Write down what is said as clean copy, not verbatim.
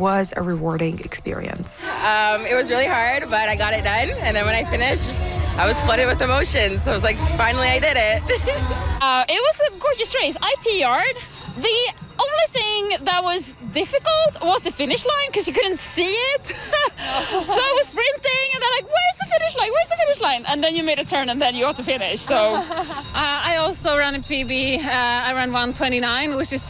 was a rewarding experience. It was really hard, but I got it done. And then when I finished, I was flooded with emotions. So I was like, finally, I did it. It was a gorgeous race. I PR'd. The only thing that was difficult was the finish line because you couldn't see it. So I was sprinting and they're like, where's the finish line? Where's the finish line? And then you made a turn and then you got to finish. So I also ran a PB. I ran 1:29, which is